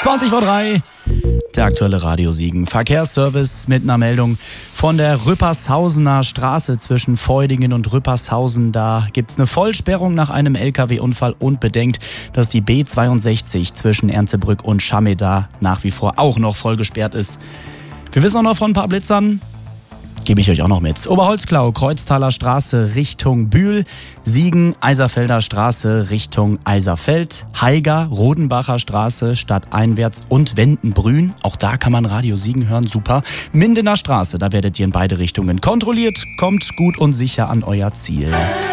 20:03 der aktuelle Radiosiegen. Verkehrsservice mit einer Meldung von der Rüppershausener Straße zwischen Feudingen und Rüppershausen. Da gibt's eine Vollsperrung nach einem LKW-Unfall und bedenkt, dass die B62 zwischen Erntebrück und Schameda nach wie vor auch noch voll gesperrt ist. Wir wissen auch noch von ein paar Blitzern. Gebe ich euch auch noch mit. Oberholzklau, Kreuztaler Straße Richtung Bühl, Siegen, Eiserfelder Straße Richtung Eiserfeld, Haiger, Rodenbacher Straße stadteinwärts und Wendenbrünn. Auch da kann man Radio Siegen hören, super. Mindener Straße, da werdet ihr in beide Richtungen kontrolliert. Kommt gut und sicher an euer Ziel.